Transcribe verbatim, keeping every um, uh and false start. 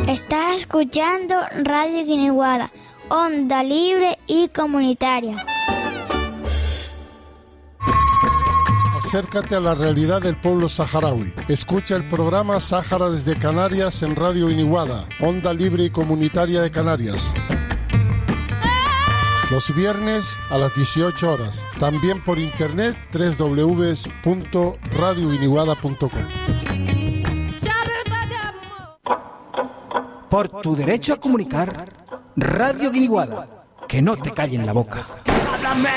Estás escuchando Radio Guiniguada, onda libre y comunitaria. Acércate a la realidad del pueblo saharaui. Escucha el programa Sáhara desde Canarias en Radio Guiniguada, onda libre y comunitaria de Canarias. Los viernes a las dieciocho horas. También por internet doble u doble u doble u punto radio guiniguada punto com. Por tu derecho a comunicar, Radio Guiniguada. Que no te callen la boca. Háblame